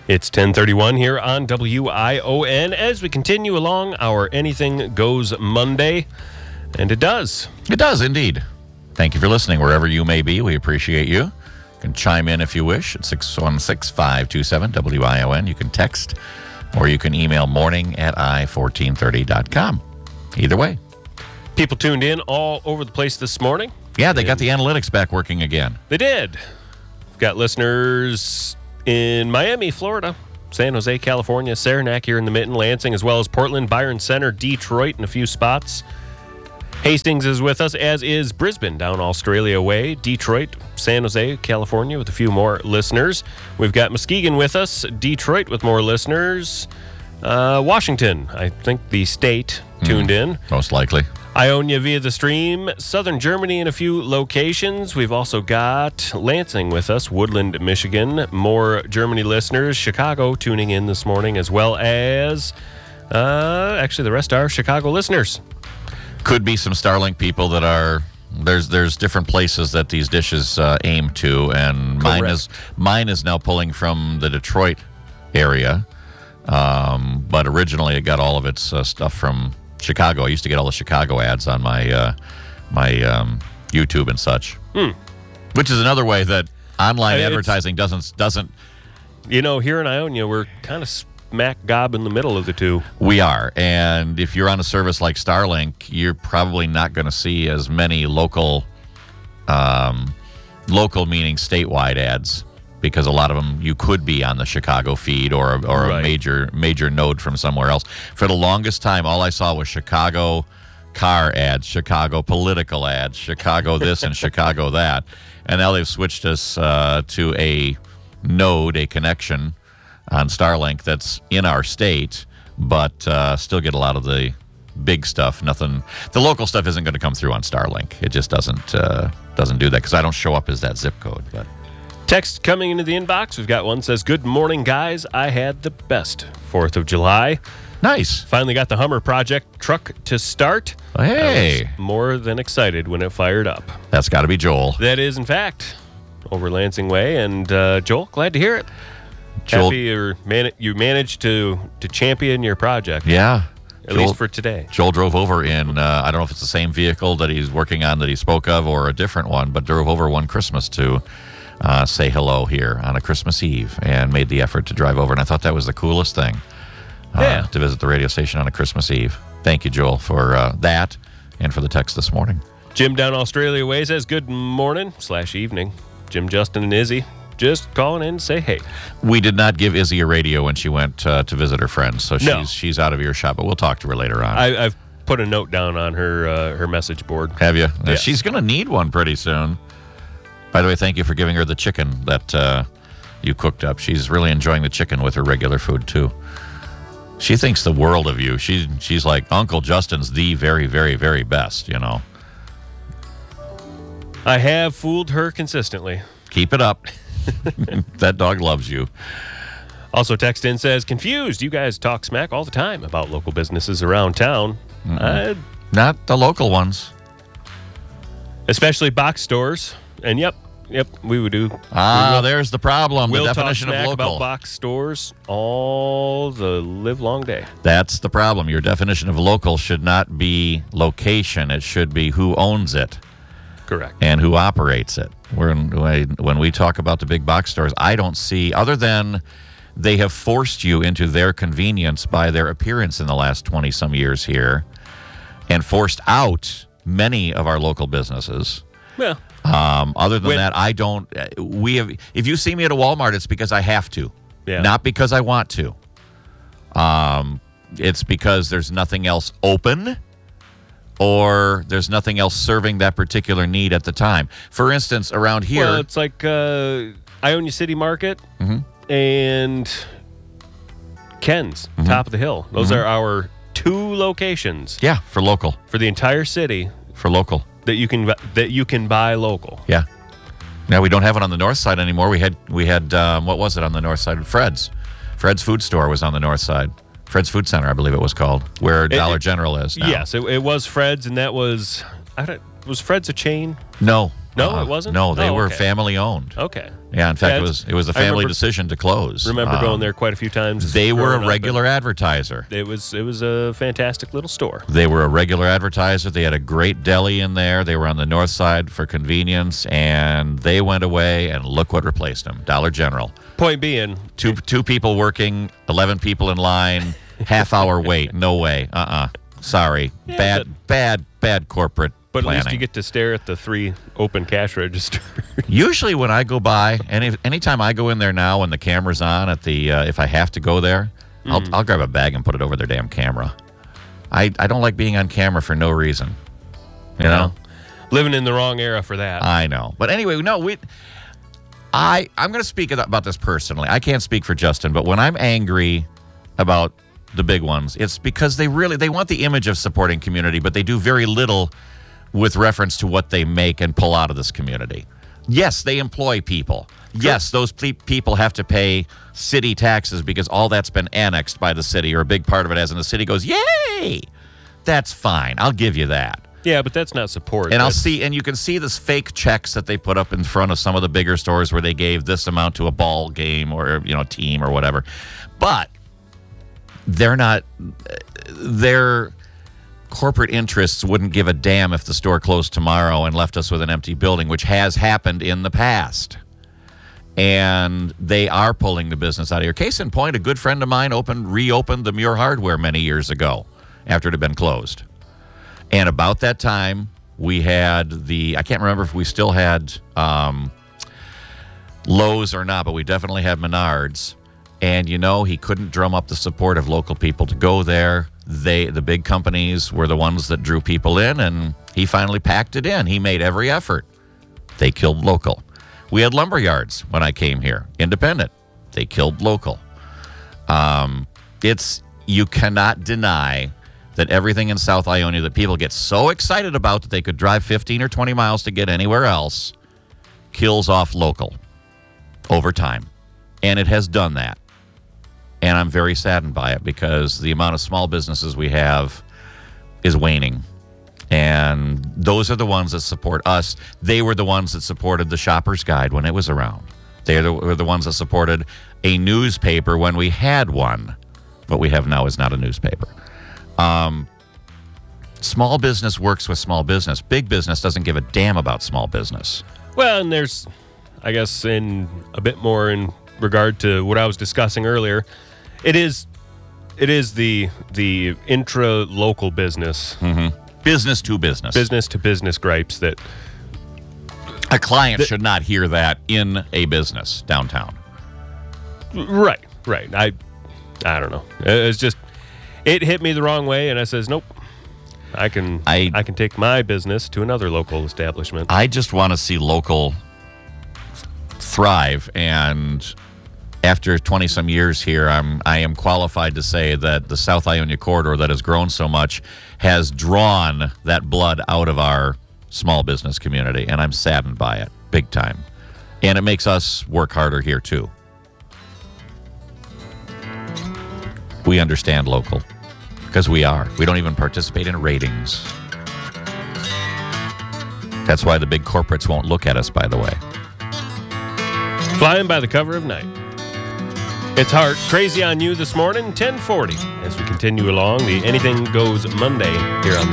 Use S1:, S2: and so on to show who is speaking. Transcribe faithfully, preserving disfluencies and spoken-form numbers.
S1: It's ten thirty-one here on W I O N as we continue along our Anything Goes Monday. And it does.
S2: It does, indeed. Thank you for listening wherever you may be. We appreciate you. You can chime in if you wish at six one six, five two seven, W I O N. You can text or you can email morning at i fourteen thirty dot com. Either way.
S1: People tuned in all over the place this morning.
S2: Yeah, they got the analytics back working again.
S1: They did. We've got listeners in Miami, Florida, San Jose, California, Saranac here in the Mitten, Lansing, as well as Portland, Byron Center, Detroit, and a few spots. Hastings is with us, as is Brisbane, down Australia way, Detroit, San Jose, California, with a few more listeners. We've got Muskegon with us, Detroit with more listeners. Uh, Washington, I think the state, tuned mm, in.
S2: Most likely.
S1: Ionia via the stream, Southern Germany in a few locations. We've also got Lansing with us, Woodland, Michigan. More Germany listeners, Chicago tuning in this morning, as well as, uh, actually the rest are Chicago listeners.
S2: Could be some Starlink people that are, there's there's different places that these dishes uh, aim to, and mine
S1: Correct.
S2: is mine is now pulling from the Detroit area, um, but originally it got all of its uh, stuff from Chicago. I used to get all the Chicago ads on my uh, my um, YouTube and such,
S1: hmm.
S2: which is another way that online
S1: It's,
S2: advertising doesn't doesn't.
S1: You know, here in Ionia, we're kind of smack gob in the middle of the two.
S2: We are, and if you're on a service like Starlink, you're probably not going to see as many local, um, local meaning statewide ads, because a lot of them you could be on the Chicago feed or or
S1: Right.
S2: a major major node from somewhere else. For the longest time, all I saw was Chicago car ads, Chicago political ads, Chicago this and Chicago that, and now they've switched us uh, to a node, a connection on Starlink that's in our state, but uh, still get a lot of the big stuff. Nothing. The local stuff isn't going to come through on Starlink. It just doesn't uh, doesn't do that because I don't show up as that zip code. But
S1: Text coming into the inbox. We've got one says, "Good morning, guys. I had the best fourth of July.
S2: nice.
S1: Finally got the Hummer project truck to start.
S2: Hey,
S1: I was more than excited when it fired up."
S2: that's got to be Joel.
S1: That is, in fact, over Lansing Way. And uh, Joel, glad to hear it.
S2: Joel-
S1: Happy you're man- you managed to, to champion your project,
S2: Yeah.
S1: at
S2: Joel,
S1: least for today.
S2: Joel drove over in, uh, I don't know if it's the same vehicle that he's working on that he spoke of or a different one, but drove over one Christmas to uh, say hello here on a Christmas Eve and made the effort to drive over. And I thought that was the coolest thing, uh,
S1: Yeah.
S2: to visit the radio station on a Christmas Eve. Thank you, Joel, for uh, that and for the text this morning.
S1: Jim down Australia Way says, "Good morning slash evening. Jim, Justin, and Izzy just calling in to say hey."
S2: We did not give Izzy a radio when she went uh, to visit her friends, so she's
S1: No.
S2: she's out of earshot, but we'll talk to her later on.
S1: I, I've put a note down on her uh, her message board.
S2: Have you?
S1: Yes.
S2: She's going to need one pretty soon. By the way, thank you for giving her the chicken that uh, you cooked up. She's really enjoying the chicken with her regular food, too. She thinks the world of you. She, she's like, Uncle Justin's the very, very, very best, you know.
S1: I have fooled her consistently.
S2: Keep it up. That dog loves you.
S1: Also, text in says, "Confused. You guys talk smack all the time about local businesses around town, uh,
S2: Not the local ones.
S1: especially box stores." And yep, yep, we would do.
S2: Ah,
S1: we will,
S2: there's the problem.
S1: we'll
S2: the
S1: talk
S2: definition
S1: smack
S2: of
S1: about
S2: local.
S1: box stores all the live long day.
S2: That's the problem. Your definition of local should not be location. It should be who owns it
S1: Correct.
S2: and who operates it. When, when we talk about the big box stores, I don't see, other than they have forced you into their convenience by their appearance in the last twenty-some years here and forced out many of our local businesses.
S1: Well,
S2: Um, other than
S1: When-
S2: that, I don't, we have, if you see me at a Walmart, it's because I have to,
S1: yeah.
S2: not because I want to. Um, it's because there's nothing else open or there's nothing else serving that particular need at the time. For instance, around here,
S1: Well, it's like uh, Ionia City Market
S2: Mhm.
S1: and Ken's,
S2: Mm-hmm.
S1: top of the hill. Those are our two locations
S2: yeah, for local,
S1: for the entire city
S2: for local.
S1: that you can that you can buy local.
S2: Yeah. Now we don't have it on the north side anymore. We had we had um, what was it on the north side? Fred's. Fred's Food Store was on the north side. Fred's Food Center, I believe it was called, where Dollar
S1: it-
S2: General is now.
S1: Yes, it, it was Fred's, and that was I don't was Fred's a chain?
S2: No,
S1: No,
S2: Uh,
S1: it wasn't?
S2: No, they
S1: Oh,
S2: were
S1: okay.
S2: family owned.
S1: Okay.
S2: Yeah, in fact,
S1: Yeah,
S2: it
S1: it's-
S2: was it was a
S1: I
S2: family
S1: remember-
S2: decision to close.
S1: Remember
S2: Um,
S1: going there quite a few times.
S2: They were
S1: growing
S2: a
S1: up, and
S2: regular advertiser.
S1: It was it was a fantastic little store.
S2: They were a regular advertiser. They had a great deli in there. They were on the north side for convenience, and they went away, and look what replaced them. Dollar General.
S1: Point being,
S2: Two two people working, eleven people in line, half hour wait. No way. Uh-uh. Sorry.
S1: Yeah,
S2: bad,
S1: but-
S2: bad, bad corporate
S1: but
S2: planning.
S1: at least you get to stare at the three open cash registers.
S2: Usually when I go by, any anytime I go in there now when the camera's on at the, uh, if I have to go there, I'll,
S1: Mm.
S2: I'll grab a bag and put it over their damn camera. I, I don't like being on camera for no reason. You know?
S1: Living in the wrong era for that.
S2: I know. But anyway, no, we. I I'm going to speak about this personally. I can't speak for Justin, but when I'm angry about the big ones, it's because they really they want the image of supporting community, but they do very little with reference to what they make and pull out of this community. Yes, they employ people. Yes, those pe- people have to pay city taxes because all that's been annexed by the city, or a big part of it has, and the city goes, "Yay!" That's fine. I'll give you that.
S1: Yeah, but that's not support.
S2: And I'll
S1: That's-
S2: see, and you can see this fake checks that they put up in front of some of the bigger stores where they gave this amount to a ball game or, you know, team or whatever. But they're not, their corporate interests wouldn't give a damn if the store closed tomorrow and left us with an empty building, which has happened in the past. And they are pulling the business out of here. Case in point, a good friend of mine opened, reopened the Muir Hardware many years ago after it had been closed. And about that time, we had the, I can't remember if we still had um, Lowe's or not, but we definitely had Menards. And, you know, he couldn't drum up the support of local people to go there. They, the big companies were the ones that drew people in, and he finally packed it in. He made every effort. They killed local. We had lumber yards when I came here, independent. They killed local. Um, it's, you cannot deny that everything in South Ionia that people get so excited about that they could drive fifteen or twenty miles to get anywhere else kills off local over time. And it has done that. And I'm very saddened by it because the amount of small businesses we have is waning. And those are the ones that support us. They were the ones that supported the Shopper's Guide when it was around. They were the ones that supported a newspaper when we had one. What we have now is not a newspaper. Um, small business works with small business. Big business doesn't give a damn about small business.
S1: Well, and there's, I guess, in a bit more in regard to what I was discussing earlier, it is, it is the the intra local business,
S2: Mm-hmm. Business to business.
S1: business to business gripes that
S2: A client should not hear that in a business downtown.
S1: right, right. I, I don't know. It's just it hit me the wrong way, and I says nope. I can
S2: I-
S1: I, can take my business to another local establishment.
S2: I just want to see local thrive, and after twenty some years here, I'm I am qualified to say that the South Ionia corridor that has grown so much has drawn that blood out of our small business community, and I'm saddened by it big time. And it makes us work harder here too. We understand local because we are. We don't even participate in ratings. That's why the big corporates won't look at us, by the way.
S1: Flying by the cover of night. It's Hart, Crazy on You this morning, ten forty. As we continue along, the Anything Goes Monday here on the